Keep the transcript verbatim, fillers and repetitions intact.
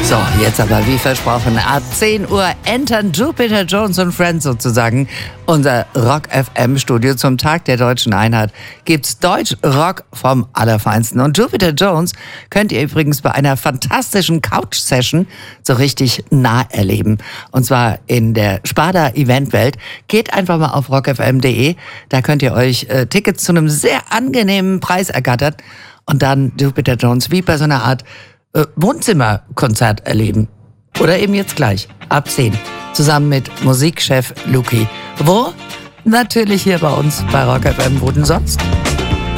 So, jetzt aber wie versprochen, ab zehn Uhr entern Jupiter Jones und Friends sozusagen unser Rock F M Studio. Zum Tag der deutschen Einheit gibt's Deutsch-Rock vom Allerfeinsten. Und Jupiter Jones könnt ihr übrigens bei einer fantastischen Couch-Session so richtig nah erleben. Und zwar in der Sparda Eventwelt. Geht einfach mal auf rock f m punkt d e. Da könnt ihr euch äh, Tickets zu einem sehr angenehmen Preis ergattern und dann Jupiter Jones wie bei so einer Art Äh, Wohnzimmerkonzert erleben. Oder eben jetzt gleich, ab zehn. Zusammen mit Musikchef Luki. Wo? Natürlich hier bei uns bei Rock F M. Wo denn sonst?